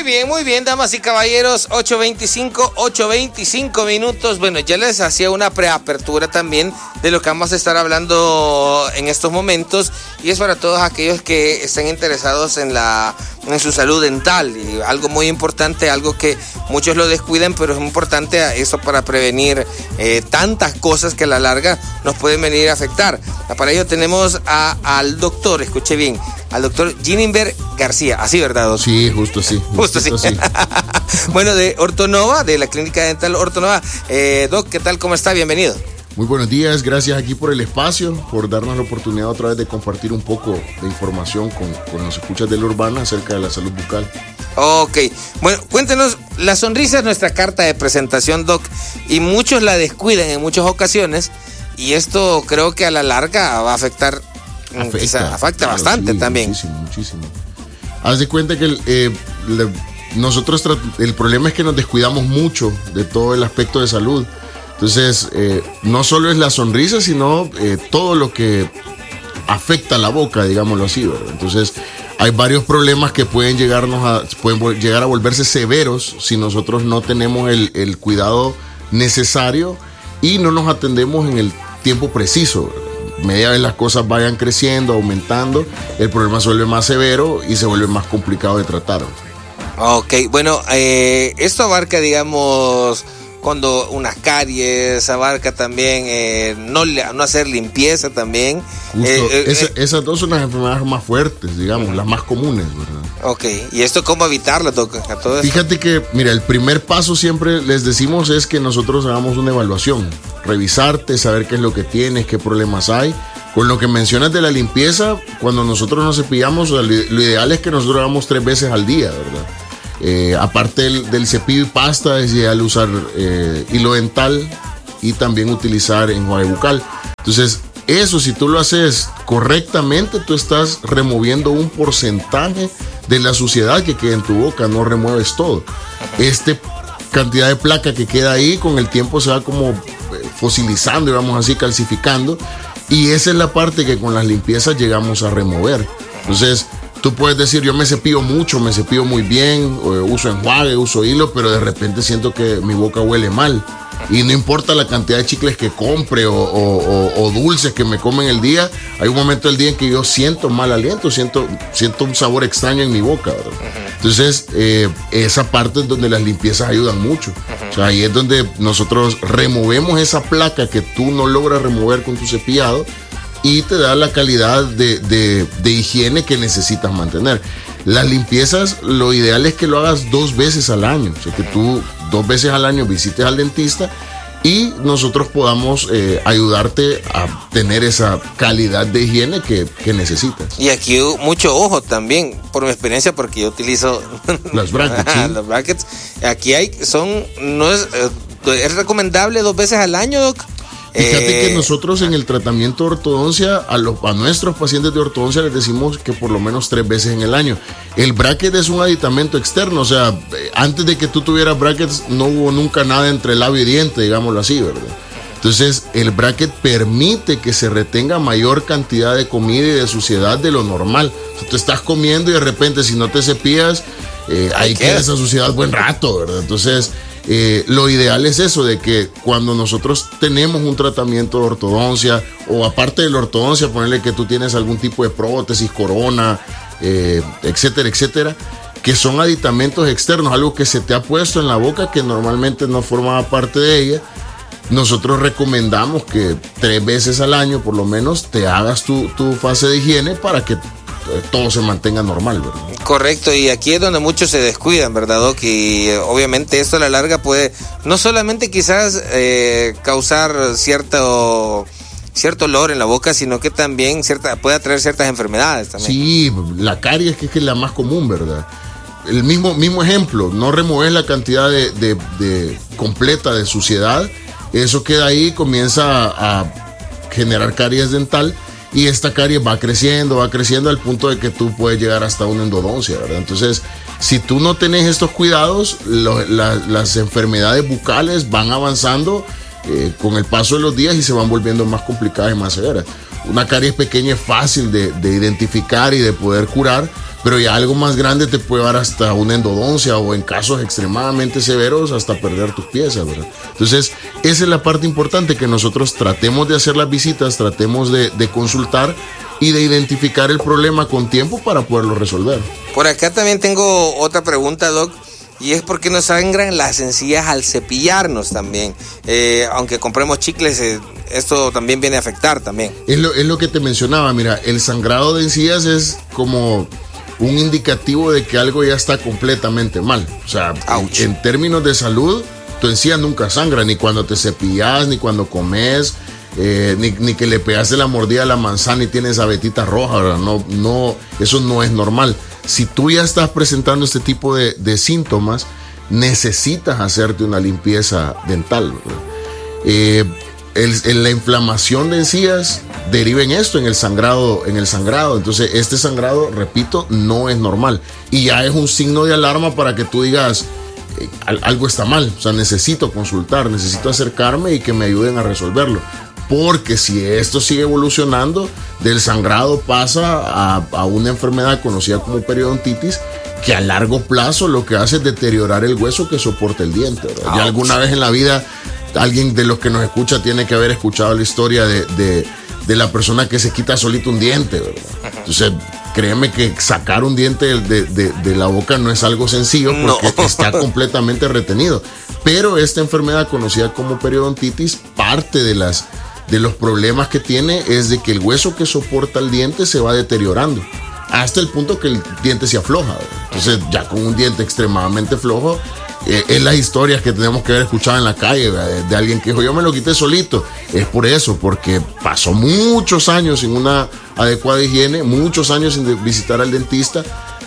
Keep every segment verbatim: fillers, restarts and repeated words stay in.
bien, muy bien, damas y caballeros, ocho veinticinco, ocho veinticinco minutos. Bueno, ya les hacía una preapertura también de lo que vamos a estar hablando en estos momentos, y es para todos aquellos que estén interesados en la en su salud dental, y algo muy importante, algo que muchos lo descuidan, pero es importante eso para prevenir eh, tantas cosas que a la larga nos pueden venir a afectar. Para ello tenemos a, al doctor, escuche bien, al doctor Jininber García, así, ¿verdad, doctor? Sí, justo así. Justo así. Sí. Bueno, de Ortonova, de la Clínica Dental Ortonova. Eh, Doc, ¿qué tal? ¿Cómo está? Bienvenido. Muy buenos días, gracias aquí por el espacio, por darnos la oportunidad otra vez de compartir un poco de información con, con los escuchas de la Urbana acerca de la salud bucal. Ok, bueno, cuéntenos, la sonrisa es nuestra carta de presentación, Doc, y muchos la descuidan en muchas ocasiones, y esto creo que a la larga va a afectar, Afecta, quizá, afecta claro, bastante sí, también. Muchísimo, muchísimo. Haz de cuenta que eh, le, nosotros, el problema es que nos descuidamos mucho de todo el aspecto de salud. Entonces, eh, no solo es la sonrisa, sino eh, todo lo que afecta la boca, digámoslo así, ¿verdad? Entonces, hay varios problemas que pueden llegarnos a, pueden llegar a volverse severos si nosotros no tenemos el, el cuidado necesario y no nos atendemos en el tiempo preciso, ¿verdad? Media vez las cosas vayan creciendo, aumentando, el problema se vuelve más severo y se vuelve más complicado de tratar. Ok, bueno, eh, esto abarca, digamos, cuando unas caries, abarca también eh, no, no hacer limpieza también. Justo, eh, eh, esa, eh, esas dos son las enfermedades más fuertes, digamos, uh-huh. las más comunes, ¿verdad? Ok, ¿y esto cómo evitarlo, Doc? A todo Fíjate que, mira, el primer paso siempre les decimos es que nosotros hagamos una evaluación, revisarte, saber qué es lo que tienes, qué problemas hay. Con lo que mencionas de la limpieza, cuando nosotros nos cepillamos, lo ideal es que nosotros hagamos tres veces al día, ¿verdad? Eh, aparte del, del cepillo y pasta, es ideal usar eh, hilo dental y también utilizar enjuague bucal. Entonces, eso, si tú lo haces correctamente, tú estás removiendo un porcentaje de la suciedad que queda en tu boca, no remueves todo. Esta cantidad de placa que queda ahí, con el tiempo se va como fosilizando, digamos así, calcificando, y esa es la parte que con las limpiezas llegamos a remover. Entonces, tú puedes decir, yo me cepillo mucho, me cepillo muy bien, uso enjuague, uso hilo, pero de repente siento que mi boca huele mal. Y no importa la cantidad de chicles que compre o, o, o, o dulces que me comen el día, hay un momento del día en que yo siento mal aliento, siento, siento un sabor extraño en mi boca, ¿verdad? Uh-huh. Entonces, eh, esa parte es donde las limpiezas ayudan mucho. Uh-huh. O sea, ahí es donde nosotros removemos esa placa que tú no logras remover con tu cepillado y te da la calidad de, de, de higiene que necesitas mantener. Las limpiezas, lo ideal es que lo hagas dos veces al año, o sea, que tú dos veces al año visites al dentista y nosotros podamos eh, ayudarte a tener esa calidad de higiene que, que necesitas. Y aquí mucho ojo también, por mi experiencia, porque yo utilizo los brackets, ¿sí? Los brackets. Aquí hay, son, no es, es recomendable dos veces al año, Doc. Fíjate eh, que nosotros en el tratamiento de ortodoncia, a, los, a nuestros pacientes de ortodoncia les decimos que por lo menos tres veces en el año. El bracket es un aditamento externo, o sea, antes de que tú tuvieras brackets no hubo nunca nada entre labio y diente, digámoslo así, ¿verdad? Entonces, el bracket permite que se retenga mayor cantidad de comida y de suciedad de lo normal. O sea, tú estás comiendo y de repente si no te cepillas, eh, ahí queda esa suciedad buen rato, ¿verdad? Entonces, Eh, lo ideal es eso, de que cuando nosotros tenemos un tratamiento de ortodoncia, o aparte de la ortodoncia, ponerle que tú tienes algún tipo de prótesis, corona, eh, etcétera, etcétera, que son aditamentos externos, algo que se te ha puesto en la boca que normalmente no formaba parte de ella, nosotros recomendamos que tres veces al año por lo menos te hagas tu, tu fase de higiene para que todo se mantenga normal, ¿verdad? Correcto, y aquí es donde muchos se descuidan, ¿verdad, Doc? Y eh, obviamente esto a la larga puede no solamente quizás eh, causar cierto cierto olor en la boca, sino que también cierta, puede atraer ciertas enfermedades también. Sí, la caries que es, que es la más común, ¿verdad? El mismo, mismo ejemplo, no remover la cantidad de, de, de completa de suciedad, eso queda ahí, comienza a, a generar caries dental. Y esta caries va creciendo, va creciendo al punto de que tú puedes llegar hasta una endodoncia, ¿verdad? Entonces, si tú no tenés estos cuidados, lo, la, las enfermedades bucales van avanzando eh, con el paso de los días y se van volviendo más complicadas y más severas. Una caries pequeña es fácil de, de identificar y de poder curar, pero ya algo más grande te puede dar hasta una endodoncia o en casos extremadamente severos hasta perder tus piezas, ¿verdad? Entonces, esa es la parte importante, que nosotros tratemos de hacer las visitas, tratemos de, de consultar y de identificar el problema con tiempo para poderlo resolver. Por acá también tengo otra pregunta, Doc, y es por qué nos sangran las encías al cepillarnos también. Eh, aunque compremos chicles, eh, esto también viene a afectar también. Es lo, es lo que te mencionaba, mira, el sangrado de encías es como un indicativo de que algo ya está completamente mal. O sea, en, en términos de salud, tu encía nunca sangra, ni cuando te cepillas, ni cuando comes, eh, ni, ni que le pegaste la mordida a la manzana y tienes abetita roja, ¿verdad? No, no, eso no es normal. Si tú ya estás presentando este tipo de, de síntomas, necesitas hacerte una limpieza dental, ¿verdad? Eh, el, el, la inflamación de encías deriva en esto, en el sangrado, en el sangrado. Entonces, este sangrado, repito, no es normal. Y ya es un signo de alarma para que tú digas, eh, algo está mal. O sea, necesito consultar, necesito acercarme y que me ayuden a resolverlo. Porque si esto sigue evolucionando, del sangrado pasa a, a una enfermedad conocida como periodontitis, que a largo plazo lo que hace es deteriorar el hueso que soporta el diente, ¿verdad? Ya alguna vez en la vida, alguien de los que nos escucha tiene que haber escuchado la historia de, de, de la persona que se quita solito un diente, ¿verdad? Entonces, créeme que sacar un diente de, de, de la boca no es algo sencillo, porque no. Está completamente retenido. Pero esta enfermedad conocida como periodontitis, parte de las de los problemas que tiene es de que el hueso que soporta el diente se va deteriorando hasta el punto que el diente se afloja, ¿verdad? Entonces, ya con un diente extremadamente flojo, eh, es las historias que tenemos que haber escuchado en la calle, de, de alguien que dijo, yo me lo quité solito. Es por eso, porque pasó muchos años sin una adecuada higiene, muchos años sin visitar al dentista,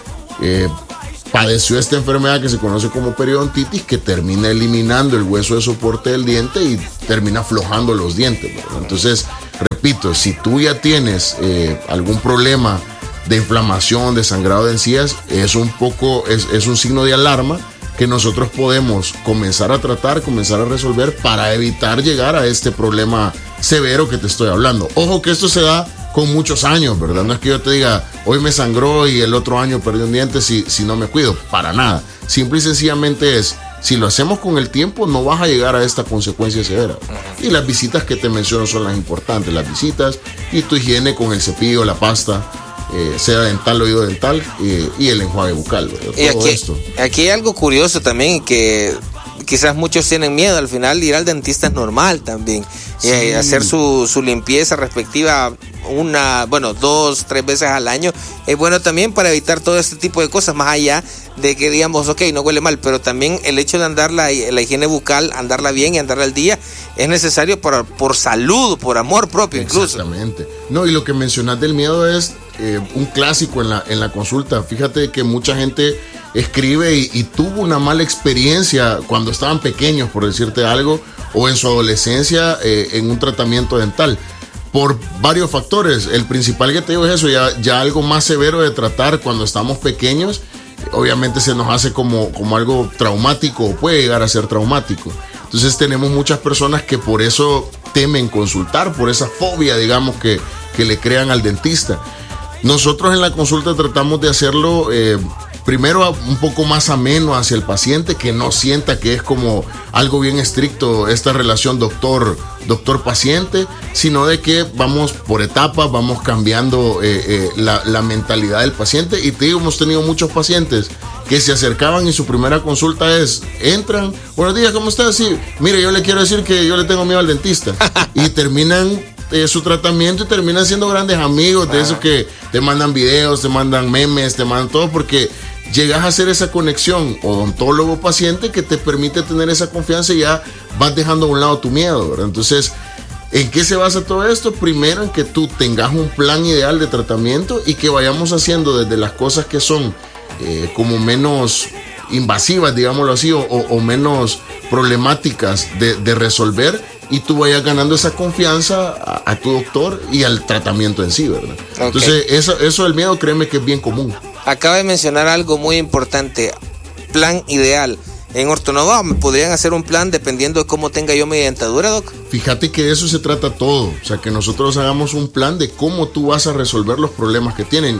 eh, padeció esta enfermedad que se conoce como periodontitis, que termina eliminando el hueso de soporte del diente y termina aflojando los dientes, ¿verdad? Entonces, repito, si tú ya tienes eh, algún problema de inflamación, de sangrado de encías, es un poco, es, es un signo de alarma que nosotros podemos comenzar a tratar, comenzar a resolver para evitar llegar a este problema severo que te estoy hablando. Ojo que esto se da con muchos años, ¿verdad? No es que yo te diga, hoy me sangró y el otro año perdí un diente si, si no me cuido, para nada. Simple y sencillamente es, si lo hacemos con el tiempo, no vas a llegar a esta consecuencia severa. Y las visitas que te menciono son las importantes, las visitas y tu higiene con el cepillo, la pasta, eh, sea dental o oído dental, eh, y el enjuague bucal, ¿verdad? Todo y aquí, esto. Aquí hay algo curioso también, que quizás muchos tienen miedo. Al final, ir al dentista es normal también. Sí. Eh, hacer su, su limpieza respectiva una, bueno, dos, tres veces al año es bueno también para evitar todo este tipo de cosas, más allá de que digamos, ok, no huele mal, pero también el hecho de andar la, la higiene bucal, andarla bien y andarla al día, es necesario por, por salud, por amor propio incluso. Exactamente. No, y lo que mencionas del miedo es eh, un clásico en la, en la consulta. Fíjate que mucha gente escribe y, y tuvo una mala experiencia cuando estaban pequeños, por decirte algo, o en su adolescencia eh, en un tratamiento dental, por varios factores. El principal que te digo es eso, ya, ya algo más severo de tratar cuando estamos pequeños, obviamente se nos hace como, como algo traumático, o puede llegar a ser traumático. Entonces tenemos muchas personas que por eso temen consultar, por esa fobia, digamos, que, que le crean al dentista. Nosotros en la consulta tratamos de hacerlo eh, primero un poco más ameno hacia el paciente, que no sienta que es como algo bien estricto esta relación doctor, doctor-paciente, sino de que vamos por etapas, vamos cambiando eh, eh, la, la mentalidad del paciente. Y te digo, hemos tenido muchos pacientes que se acercaban y su primera consulta es, entran, buenos días, ¿cómo estás? Sí, mire, yo le quiero decir que yo le tengo miedo al dentista. Y terminan eh, su tratamiento y terminan siendo grandes amigos de esos que te mandan videos, te mandan memes, te mandan todo, porque llegas a hacer esa conexión odontólogo-paciente que te permite tener esa confianza y ya vas dejando a un lado tu miedo, ¿verdad? Entonces, ¿en qué se basa todo esto? Primero, en que tú tengas un plan ideal de tratamiento y que vayamos haciendo desde las cosas que son eh, como menos invasivas, digámoslo así, o, o menos problemáticas de, de resolver, y tú vayas ganando esa confianza a, a tu doctor y al tratamiento en sí, ¿verdad? Okay. Entonces, eso, eso del miedo, créeme que es bien común. Acaba de mencionar algo muy importante, plan ideal. En Ortonova me podrían hacer un plan dependiendo de cómo tenga yo mi dentadura, Doc. Fíjate que de eso se trata todo, o sea, que nosotros hagamos un plan de cómo tú vas a resolver los problemas que tienen.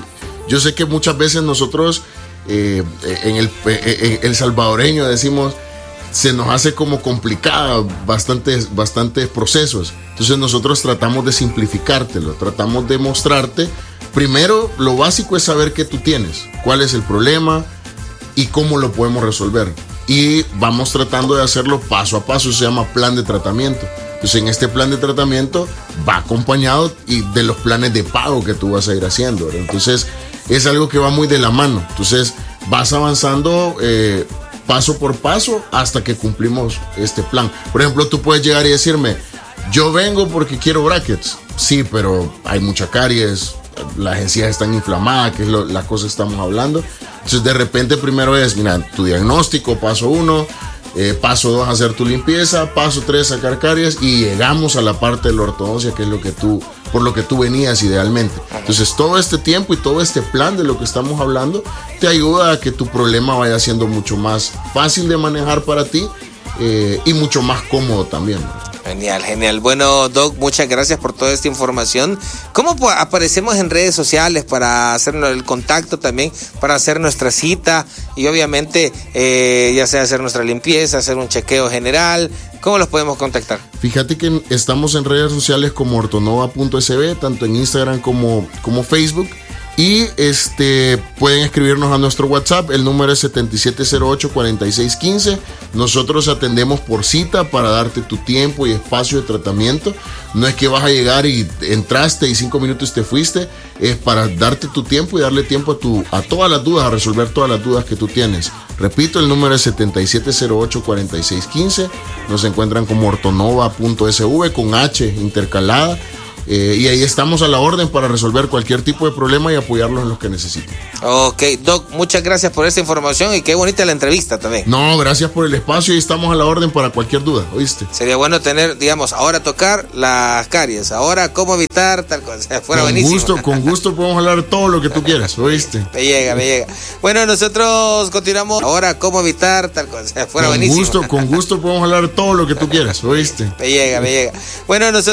Yo sé que muchas veces nosotros, eh, en, el, en el salvadoreño decimos, se nos hace como complicada bastantes, bastantes procesos. Entonces nosotros tratamos de simplificártelo, tratamos de mostrarte. Primero, lo básico es saber qué tú tienes, cuál es el problema y cómo lo podemos resolver. Y vamos tratando de hacerlo paso a paso, se llama plan de tratamiento. Entonces en este plan de tratamiento va acompañado y de los planes de pago que tú vas a ir haciendo, ¿verdad? Entonces es algo que va muy de la mano. Entonces vas avanzando eh, paso por paso hasta que cumplimos este plan. Por ejemplo, tú puedes llegar y decirme, yo vengo porque quiero brackets. Sí, pero hay mucha caries, las encías están inflamadas, que es lo, la cosa que estamos hablando. Entonces de repente primero es, mira, tu diagnóstico, paso uno, eh, paso dos, hacer tu limpieza, paso tres, sacar caries, y llegamos a la parte de la ortodoncia, que es lo que tú, por lo que tú venías idealmente. Entonces todo este tiempo y todo este plan de lo que estamos hablando te ayuda a que tu problema vaya siendo mucho más fácil de manejar para ti eh, y mucho más cómodo también. Genial, genial. Bueno, Doc, muchas gracias por toda esta información. ¿Cómo aparecemos en redes sociales para hacer el contacto también, para hacer nuestra cita y obviamente eh, ya sea hacer nuestra limpieza, hacer un chequeo general? ¿Cómo los podemos contactar? Fíjate que estamos en redes sociales como ortonova punto s b, tanto en Instagram como, como Facebook. Y este pueden escribirnos a nuestro WhatsApp, el número es siete siete cero ocho, cuatro seis uno cinco. Nosotros atendemos por cita para darte tu tiempo y espacio de tratamiento. No es que vas a llegar y entraste y cinco minutos te fuiste, es para darte tu tiempo y darle tiempo a, tu, a todas las dudas, a resolver todas las dudas que tú tienes. Repito, el número es siete siete cero ocho, cuatro seis uno cinco. Nos encuentran como ortonova punto s v con H intercalada. Eh, y ahí estamos a la orden para resolver cualquier tipo de problema y apoyarlos en los que necesiten. Ok, Doc, muchas gracias por esta información y qué bonita la entrevista también. No, gracias por el espacio y estamos a la orden para cualquier duda, ¿oíste? Sería bueno tener, digamos, ahora tocar las caries, ahora cómo evitar tal cosa. Fuera con buenísimo. Gusto, con gusto podemos hablar todo lo que tú quieras, ¿oíste? Me llega, me llega. Bueno, nosotros continuamos. Ahora cómo evitar tal cosa. Fuera con buenísimo. Gusto, con gusto podemos hablar todo lo que tú quieras, ¿oíste? Me llega, me llega. Bueno, nosotros